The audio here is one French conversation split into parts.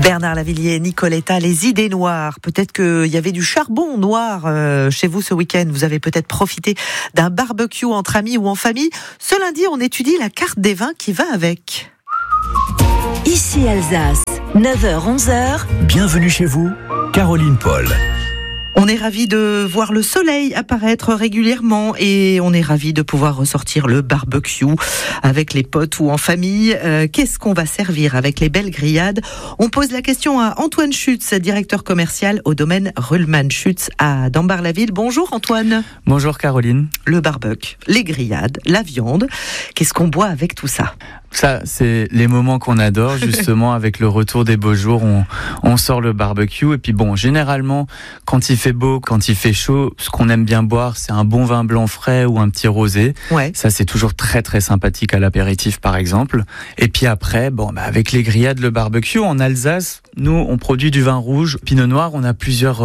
Bernard Lavilliers, Nicoletta, les idées noires. Peut-être qu'il y avait du charbon noir chez vous ce week-end. Vous avez peut-être profité d'un barbecue entre amis ou en famille. Ce lundi, on étudie la carte des vins qui va avec. Ici Alsace, 9h-11h. Bienvenue chez vous, Caroline Paul. On est ravis de voir le soleil apparaître régulièrement et on est ravis de pouvoir ressortir le barbecue avec les potes ou en famille. Qu'est-ce qu'on va servir avec les belles grillades ? On pose la question à Antoine Schutz, directeur commercial au domaine Ruhlmann Schutz à Dambar-la-Ville. Bonjour Antoine. Bonjour Caroline. Le barbecue, les grillades, la viande. Qu'est-ce qu'on boit avec tout ça ? Ça, c'est les moments qu'on adore, justement, avec le retour des beaux jours, on sort le barbecue. Et puis bon, généralement, quand il fait beau, quand il fait chaud, ce qu'on aime bien boire, c'est un bon vin blanc frais ou un petit rosé. Ouais. Ça, c'est toujours très très sympathique à l'apéritif, par exemple. Et puis après, avec les grillades, le barbecue, en Alsace, nous, on produit du vin rouge. Pinot noir, on a plusieurs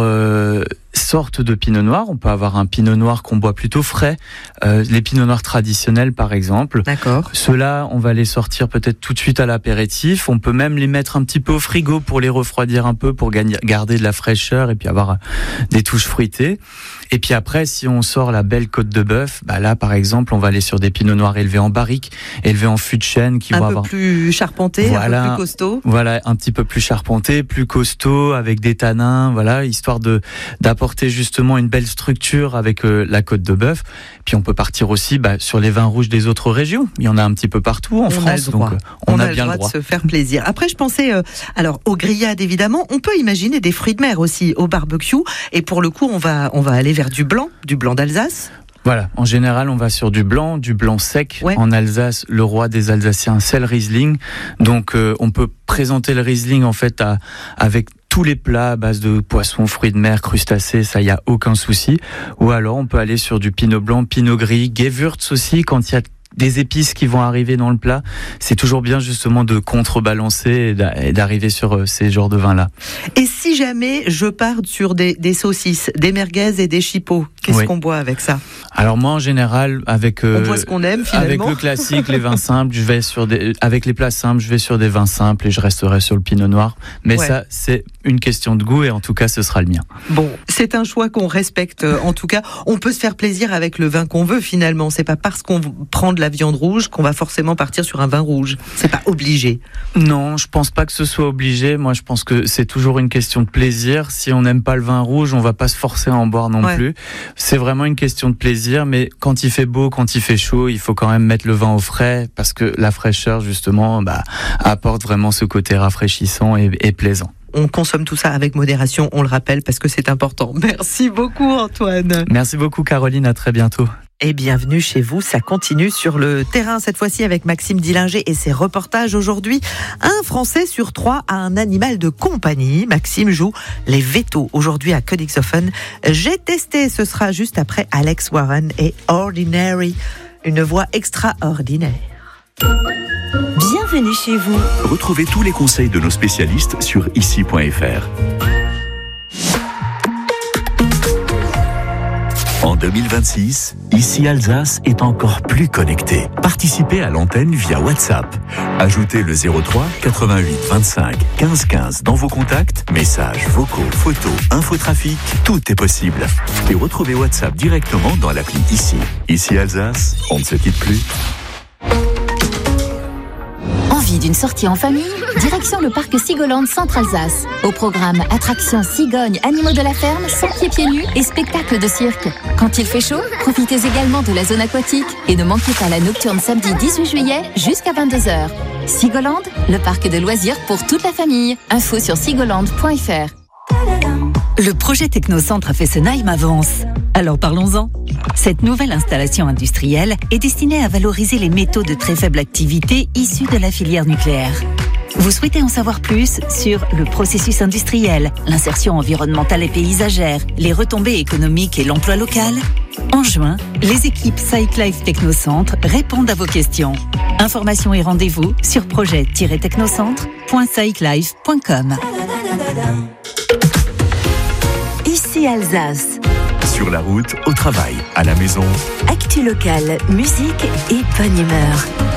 sortes de pinot noir. On peut avoir un pinot noir qu'on boit plutôt frais, les pinots noirs traditionnels par exemple. D'accord. Ceux-là, on va les sortir peut-être tout de suite à l'apéritif. On peut même les mettre un petit peu au frigo pour les refroidir un peu, pour garder de la fraîcheur et puis avoir des touches fruitées. Et puis après, si on sort la belle côte de bœuf, là par exemple, on va aller sur des pinots noirs élevés en barrique, élevés en fût de chêne, qui vont avoir plus charpenté, voilà, un peu plus costaud. Voilà, un petit peu plus charpenté, plus costaud, avec des tanins, voilà, histoire d'apporter justement une belle structure avec la côte de bœuf. Puis on peut partir aussi sur les vins rouges des autres régions. Il y en a un petit peu partout en France, donc on a bien le droit de se faire plaisir. Après, je pensais aux grillades évidemment. On peut imaginer des fruits de mer aussi au barbecue. Et pour le coup, on va aller vers du blanc d'Alsace. Voilà, en général, on va sur du blanc sec. Ouais. En Alsace, le roi des Alsaciens, c'est le Riesling. Donc, on peut présenter le Riesling en fait avec tous les plats à base de poissons, fruits de mer, crustacés, ça y a aucun souci. Ou alors, on peut aller sur du pinot blanc, pinot gris, Gewürz aussi quand il y a des épices qui vont arriver dans le plat. C'est toujours bien justement de contrebalancer et d'arriver sur ces genres de vins-là. Et si jamais je pars sur des saucisses, des merguez et des chipots, qu'est-ce qu'on boit avec ça ? Alors moi en général on boit ce qu'on aime finalement. Avec le classique, les vins simples, avec les plats simples, je vais sur des vins simples et je resterai sur le pinot noir. Mais ça, c'est une question de goût et en tout cas, ce sera le mien. Bon, c'est un choix qu'on respecte. En tout cas, on peut se faire plaisir avec le vin qu'on veut finalement. C'est pas parce qu'on prend de la viande rouge qu'on va forcément partir sur un vin rouge. C'est pas obligé. Non, je pense pas que ce soit obligé. Moi, je pense que c'est toujours une question de plaisir. Si on n'aime pas le vin rouge, on va pas se forcer à en boire non plus. C'est vraiment une question de plaisir, mais quand il fait beau, quand il fait chaud, il faut quand même mettre le vin au frais parce que la fraîcheur, justement, apporte vraiment ce côté rafraîchissant et plaisant. On consomme tout ça avec modération, on le rappelle, parce que c'est important. Merci beaucoup, Antoine. Merci beaucoup, Caroline. À très bientôt. Et bienvenue chez vous, ça continue sur le terrain, cette fois-ci avec Maxime Dillinger et ses reportages. Aujourd'hui, un Français sur 3 a un animal de compagnie. Maxime joue les vétos aujourd'hui à Königshofen. J'ai testé, ce sera juste après Alex Warren et Ordinary, une voix extraordinaire. Bienvenue chez vous. Retrouvez tous les conseils de nos spécialistes sur ici.fr. En 2026, Ici Alsace est encore plus connecté. Participez à l'antenne via WhatsApp. Ajoutez le 03 88 25 15 15 dans vos contacts, messages, vocaux, photos, infotrafic, tout est possible. Et retrouvez WhatsApp directement dans l'appli Ici. Ici Alsace, on ne se quitte plus. Envie d'une sortie en famille ? Direction le parc Sigoland Centre-Alsace. Au programme attractions, cigognes, animaux de la ferme, sentiers pieds nus et spectacles de cirque. Quand il fait chaud, profitez également de la zone aquatique et ne manquez pas la nocturne samedi 18 juillet jusqu'à 22h. Sigoland, le parc de loisirs pour toute la famille. Info sur sigoland.fr. Le projet Technocentre à Fessenheim avance. Alors parlons-en. Cette nouvelle installation industrielle est destinée à valoriser les métaux de très faible activité issus de la filière nucléaire. Vous souhaitez en savoir plus sur le processus industriel, l'insertion environnementale et paysagère, les retombées économiques et l'emploi local ? En juin, les équipes SciClife Technocentre répondent à vos questions. Informations et rendez-vous sur projet-technocentre.sciclife.com. Ici Alsace. Sur la route, au travail, à la maison. Actu locale, musique et bonne humeur.